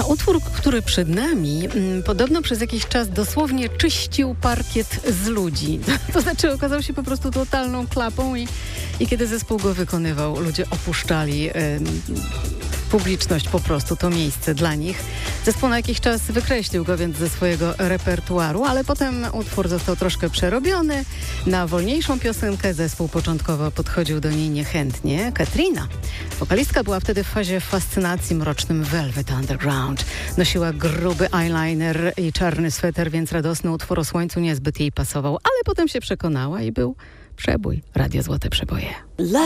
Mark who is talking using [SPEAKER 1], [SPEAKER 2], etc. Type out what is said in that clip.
[SPEAKER 1] A utwór, który przed nami, podobno przez jakiś czas dosłownie czyścił parkiet z ludzi. To znaczy okazał się po prostu totalną klapą i kiedy zespół go wykonywał, ludzie opuszczali publiczność po prostu, to miejsce dla nich. Zespół na jakiś czas wykreślił go więc ze swojego repertuaru, ale potem utwór został troszkę przerobiony na wolniejszą piosenkę. Zespół początkowo podchodził do niej niechętnie. Katrina, wokalistka, była wtedy w fazie fascynacji mrocznym Velvet Underground. Nosiła gruby eyeliner i czarny sweter, więc radosny utwór o słońcu niezbyt jej pasował, ale potem się przekonała i był przebój. Radio Złote Przeboje.